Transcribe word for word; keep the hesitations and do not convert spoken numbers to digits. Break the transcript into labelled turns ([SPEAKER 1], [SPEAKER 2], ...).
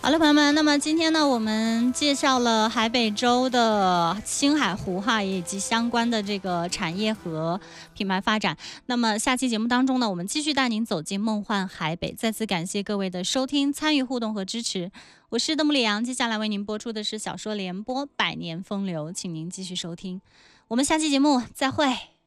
[SPEAKER 1] 好了，朋友们，那么今天呢，我们介绍了海北州的青海湖哈，以及相关的这个产业和品牌发展。那么下期节目当中呢，我们继续带您走进梦幻海北。再次感谢各位的收听、参与、互动和支持。我是邓木里阳，接下来为您播出的是小说联播《百年风流》，请您继续收听。我们下期节目再会。